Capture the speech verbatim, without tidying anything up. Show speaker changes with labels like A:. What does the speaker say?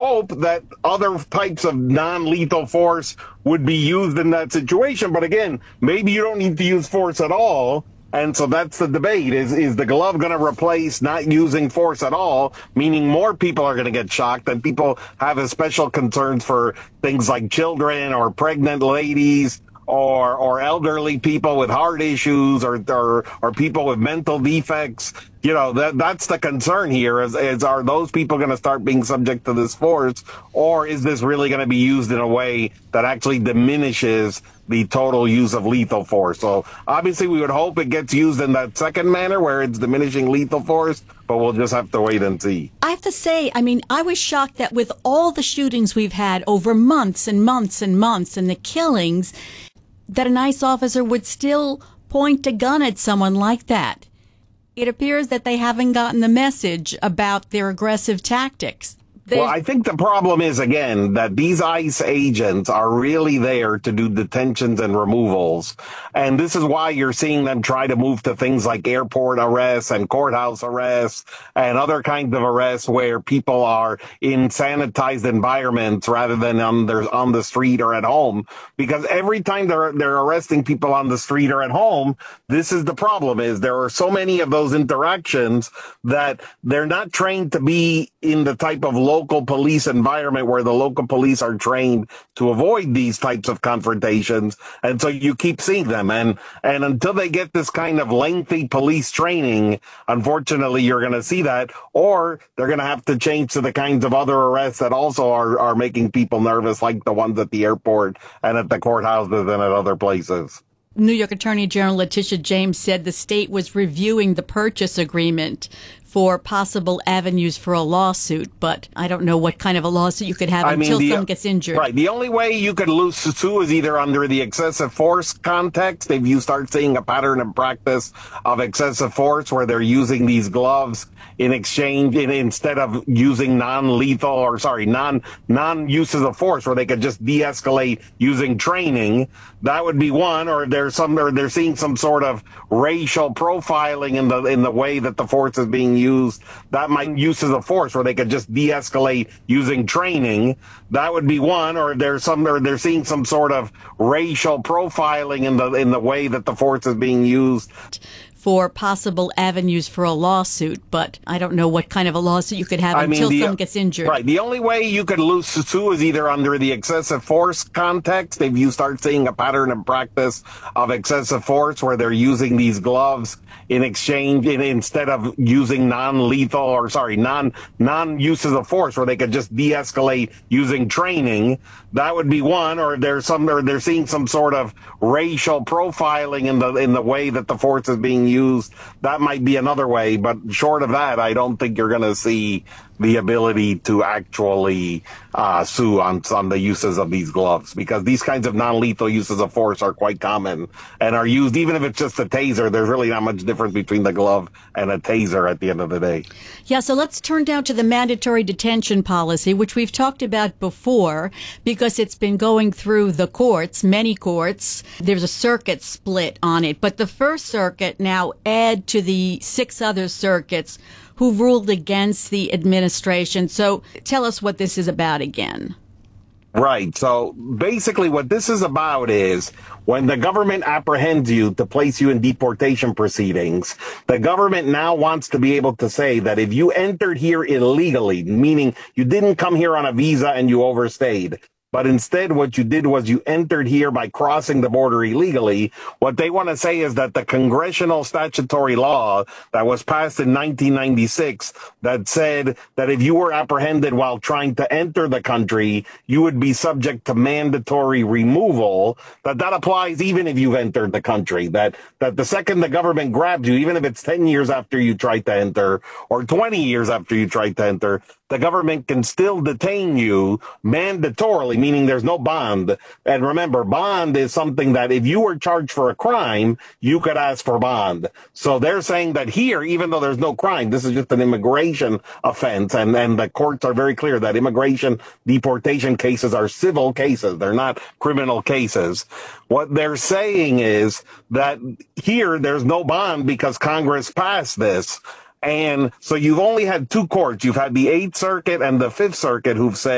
A: hope that other types of non-lethal force would be used in that situation. But again, maybe you don't need to use force at all. And so that's the debate. Is is the glove going to replace not using force at all, meaning more people are going to get shocked, and people have special concerns for things like children or pregnant ladies or or elderly people with heart issues or or, or people with mental defects. You know, that that's the concern here is, is are those people going to start being subject to this force, or is this really going to be used in a way that actually diminishes the total use of lethal force? So obviously we would hope it gets used in that second manner where it's diminishing lethal force, but we'll just have to wait and see.
B: I have to say, I mean, I was shocked that with all the shootings we've had over months and months and months and the killings, that an ICE officer would still point a gun at someone like that. It appears that they haven't gotten the message about their aggressive tactics. They-
A: Well, I think the problem is, again, that these ICE agents are really there to do detentions and removals. And this is why you're seeing them try to move to things like airport arrests and courthouse arrests and other kinds of arrests where people are in sanitized environments rather than on their, on the street or at home. Because every time they're, they're arresting people on the street or at home, this is the problem, is there are so many of those interactions that they're not trained to be in the type of local local police environment where the local police are trained to avoid these types of confrontations. And so you keep seeing them. And, and until they get this kind of lengthy police training, unfortunately, you're going to see that, or they're going to have to change to the kinds of other arrests that also are, are making people nervous, like the ones at the airport and at the courthouses and at other places.
B: New York Attorney General Letitia James said the state was reviewing the purchase agreement for possible avenues for a lawsuit, but I don't know what kind of a lawsuit you could have I until mean, the, someone gets injured.
A: Right. The only way you could lose sue is either under the excessive force context, if you start seeing a pattern and practice of excessive force where they're using these gloves in exchange in, instead of using non-lethal or sorry, non non uses of force where they could just de-escalate using training. That would be one. Or if there's some, or they're seeing some sort of racial profiling in the in the way that the force is being used. That might uses of force where they could just de-escalate using training. That would be one. Or if there's some, or they're seeing some sort of racial profiling in the in the way that the force is being used.
B: For possible avenues for a lawsuit, but I don't know what kind of a lawsuit you could have I until mean, the, someone gets injured.
A: Right. The only way you could lose sue is either under the excessive force context, if you start seeing a pattern and practice of excessive force where they're using these gloves in exchange in, instead of using non-lethal or sorry, non non uses of force where they could just de-escalate using training. That would be one. Or if there's some, or they're seeing some sort of racial profiling in the in the way that the force is being used. That might be another way, but short of that, I don't think you're going to see the ability to actually uh, sue on, on the uses of these gloves, because these kinds of non-lethal uses of force are quite common and are used, even if it's just a taser, there's really not much difference between the glove and a taser at the end of the day.
B: Yeah, so let's turn down to the mandatory detention policy, which we've talked about before, because it's been going through the courts, many courts. There's a circuit split on it, but the First Circuit now add to the six other circuits who ruled against the administration. So tell us what this is about again.
A: Right. So basically what this is about is when the government apprehends you to place you in deportation proceedings, the government now wants to be able to say that if you entered here illegally, meaning you didn't come here on a visa and you overstayed, but instead what you did was you entered here by crossing the border illegally, what they want to say is that the congressional statutory law that was passed in nineteen ninety-six that said that if you were apprehended while trying to enter the country, you would be subject to mandatory removal, that that applies even if you've entered the country, that that the second the government grabs you, even if it's ten years after you tried to enter or twenty years after you tried to enter, the government can still detain you mandatorily, meaning there's no bond. And remember, bond is something that if you were charged for a crime, you could ask for bond. So they're saying that here, even though there's no crime, this is just an immigration offense. And, and the courts are very clear that immigration deportation cases are civil cases. They're not criminal cases. What they're saying is that here there's no bond because Congress passed this. And so you've only had two courts. You've had the Eighth Circuit and the Fifth Circuit who've said